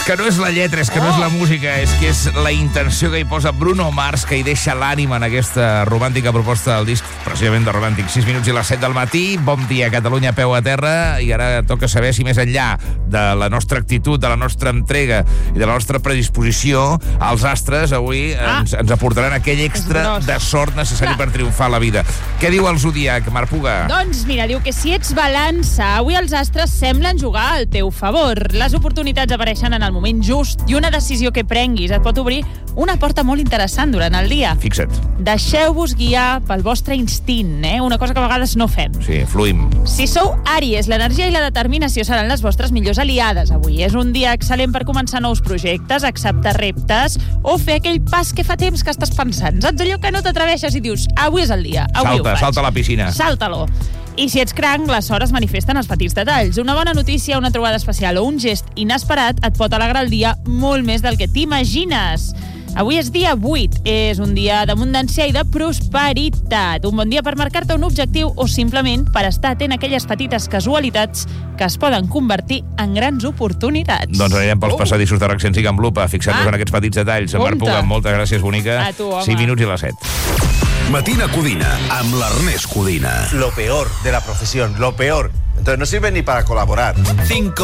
que no és la lletra, és que no és la música, és que és la intenció que hi posa Bruno Mars, que hi deixa l'ànima en aquesta romàntica proposta del disc, precisament de Romàntic. 6 minuts i les 7 del matí. Bon dia, Catalunya, peu a terra. I ara toca saber si més enllà de la nostra actitud, de la nostra entrega i de la nostra predisposició, els astres avui ens aportaran aquell extra de sort necessari per triomfar a la vida. Què diu el Zodíac, Marc Puga? Doncs mira, diu que si ets balança, avui els astres semblen jugar al teu favor. Les oportunitats apareixen en el moment just i una decisió que prenguis et pot obrir una porta molt interessant durant el dia. Fixa't. Deixeu-vos guiar pel vostre instint, una cosa que a vegades no fem. Sí, fluïm. Si sou Àries, l'energia i la determinació seran les vostres millors aliades avui. És un dia excel·lent per començar nous projectes, acceptar reptes o fer aquell pas que fa temps que estàs pensant. Saps allò que no t'atreveixes i dius, avui és el dia, avui ho faig. Salta a la piscina. Salta-lo. I si ets cranc, la sort es manifesta en els petits detalls. Una bona notícia, una trobada especial o un gest inesperat et pot alegrar el dia molt més del que t'imagines. Avui és dia 8, és un dia d'abundància i de prosperitat. Un bon dia per marcar-te un objectiu o simplement per estar atent a aquelles petites casualitats que es poden convertir en grans oportunitats. Doncs anirem pels passadissos de RAC 105 amb lupa, fixant-nos en aquests petits detalls. Marc Puga, moltes gràcies, bonica. A tu, home. 5 minuts i les 7. Matina Codina, amb l'Ernest Codina. Lo peor de la profesión, lo peor. Entonces no sirve ni para colaborar. 5